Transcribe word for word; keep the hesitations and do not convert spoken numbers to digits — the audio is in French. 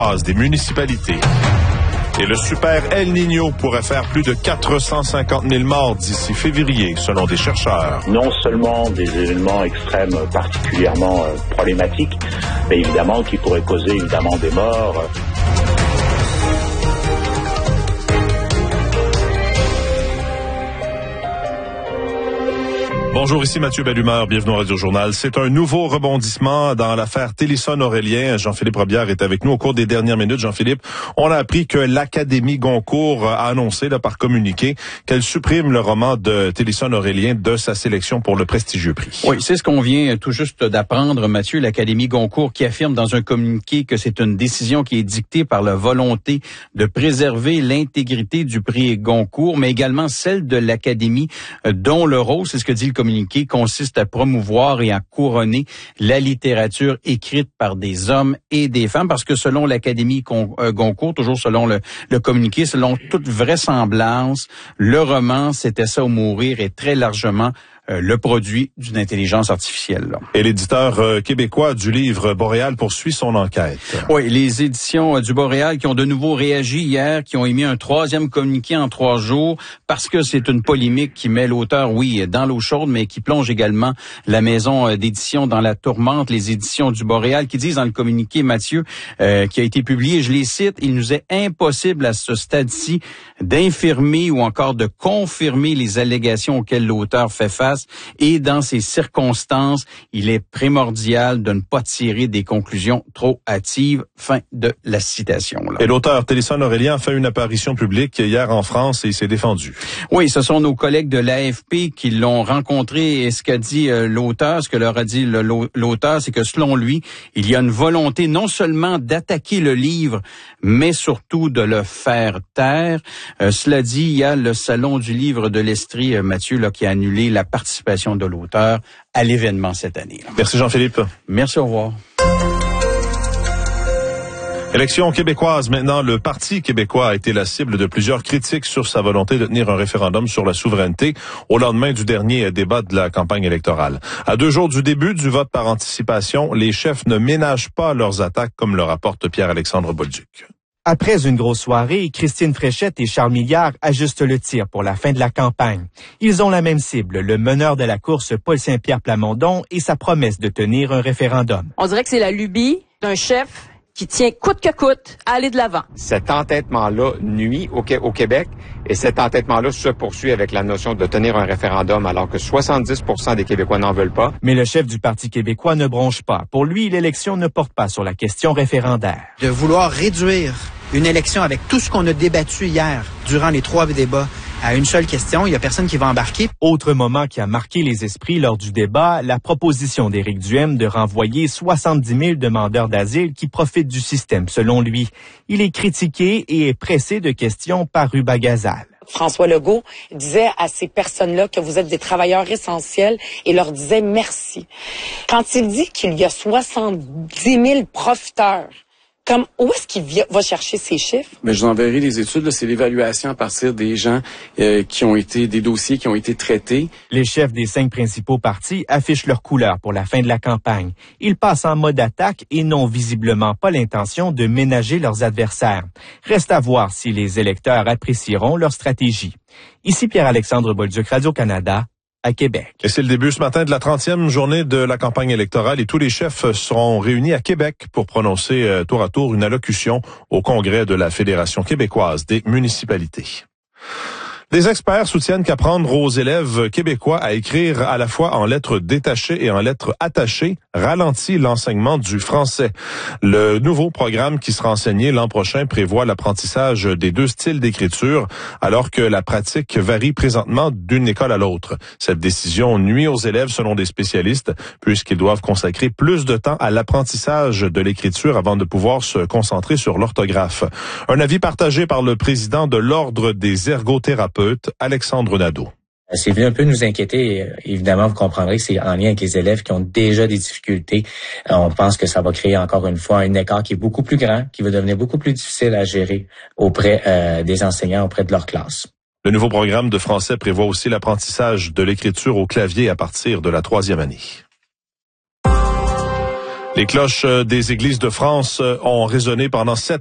des municipalités. Et le super El Niño pourrait faire plus de quatre cent cinquante mille morts d'ici février, selon des chercheurs. Non seulement des événements extrêmes particulièrement euh, problématiques, mais évidemment qui pourraient causer évidemment des morts. Bonjour, ici Mathieu Bellumeur, bienvenue au Radio-Journal. C'est un nouveau rebondissement dans l'affaire Télisson-Aurélien. Jean-Philippe Robillard est avec nous au cours des dernières minutes. Jean-Philippe, on a appris que l'Académie Goncourt a annoncé là, par communiqué qu'elle supprime le roman de Télisson-Aurélien de sa sélection pour le prestigieux prix. Oui, c'est ce qu'on vient tout juste d'apprendre, Mathieu. L'Académie Goncourt qui affirme dans un communiqué que c'est une décision qui est dictée par la volonté de préserver l'intégrité du prix Goncourt, mais également celle de l'Académie, dont le rôle, c'est ce que dit le communiqué, consiste à promouvoir et à couronner la littérature écrite par des hommes et des femmes, parce que selon l'Académie Goncourt, toujours selon le, le communiqué, selon toute vraisemblance, le roman C'était ça ou mourir est très largement euh, le produit d'une intelligence artificielle. Là. Et l'éditeur euh, québécois du livre Boréal poursuit son enquête. Oui, les éditions euh, du Boréal qui ont de nouveau réagi hier, qui ont émis un troisième communiqué en trois jours, parce que c'est une polémique qui met l'auteur, oui, dans l'eau chaude, mais qui plonge également la maison euh, d'édition dans la tourmente, les éditions du Boréal, qui disent dans le communiqué, Mathieu, euh, qui a été publié, je les cite, « Il nous est impossible à ce stade-ci d'infirmer ou encore de confirmer les allégations auxquelles l'auteur fait face. Et dans ces circonstances, il est primordial de ne pas tirer des conclusions trop hâtives. » Fin de la citation. Là. Et l'auteur Télisson-Aurélien a fait une apparition publique hier en France et il s'est défendu. Oui, ce sont nos collègues de l'A F P qui l'ont rencontré et ce qu'a dit euh, l'auteur, ce que leur a dit le, l'auteur, c'est que selon lui, il y a une volonté non seulement d'attaquer le livre, mais surtout de le faire taire. Euh, cela dit, il y a le Salon du livre de l'Estrie, euh, Mathieu, là, qui a annulé la participation de l'auteur à l'événement cette année. Là. Merci Jean-Philippe. Merci, au revoir. Élection québécoise. Maintenant, le Parti québécois a été la cible de plusieurs critiques sur sa volonté de tenir un référendum sur la souveraineté au lendemain du dernier débat de la campagne électorale. À deux jours du début du vote par anticipation, les chefs ne ménagent pas leurs attaques, comme le rapporte Pierre-Alexandre Bolduc. Après une grosse soirée, Christine Fréchette et Charles Milliard ajustent le tir pour la fin de la campagne. Ils ont la même cible, le meneur de la course Paul Saint-Pierre Plamondon et sa promesse de tenir un référendum. On dirait que c'est la lubie d'un chef qui tient coûte que coûte à aller de l'avant. Cet entêtement-là nuit au, au Québec et cet entêtement-là se poursuit avec la notion de tenir un référendum alors que soixante-dix pour cent des Québécois n'en veulent pas. Mais le chef du Parti québécois ne bronche pas. Pour lui, l'élection ne porte pas sur la question référendaire. De vouloir réduire une élection avec tout ce qu'on a débattu hier durant les trois débats à une seule question, il n'y a personne qui va embarquer. Autre moment qui a marqué les esprits lors du débat, la proposition d'Éric Duhaime de renvoyer soixante-dix mille demandeurs d'asile qui profitent du système, selon lui. Il est critiqué et est pressé de questions par Ruba Gazal. François Legault disait à ces personnes-là que vous êtes des travailleurs essentiels et leur disait merci. Quand il dit qu'il y a soixante-dix mille profiteurs, comme, où est-ce qu'il va chercher ces chiffres? Mais je vous enverrai les études. Là, c'est l'évaluation à partir des gens euh, qui ont été, des dossiers qui ont été traités. Les chefs des cinq principaux partis affichent leur couleur pour la fin de la campagne. Ils passent en mode attaque et n'ont visiblement pas l'intention de ménager leurs adversaires. Reste à voir si les électeurs apprécieront leur stratégie. Ici Pierre-Alexandre Bolduc, Radio-Canada, à Québec. Et c'est le début ce matin de la trentième journée de la campagne électorale et tous les chefs seront réunis à Québec pour prononcer euh, tour à tour une allocution au congrès de la Fédération québécoise des municipalités. Les experts soutiennent qu'apprendre aux élèves québécois à écrire à la fois en lettres détachées et en lettres attachées ralentit l'enseignement du français. Le nouveau programme qui sera enseigné l'an prochain prévoit l'apprentissage des deux styles d'écriture, alors que la pratique varie présentement d'une école à l'autre. Cette décision nuit aux élèves selon des spécialistes, puisqu'ils doivent consacrer plus de temps à l'apprentissage de l'écriture avant de pouvoir se concentrer sur l'orthographe. Un avis partagé par le président de l'Ordre des ergothérapeutes, Alexandre Nadeau. C'est venu un peu nous inquiéter. Évidemment, vous comprendrez que c'est en lien avec les élèves qui ont déjà des difficultés. On pense que ça va créer encore une fois un écart qui est beaucoup plus grand, qui va devenir beaucoup plus difficile à gérer auprès euh, des enseignants, auprès de leur classe. Le nouveau programme de français prévoit aussi l'apprentissage de l'écriture au clavier à partir de la troisième année. Les cloches des églises de France ont résonné pendant sept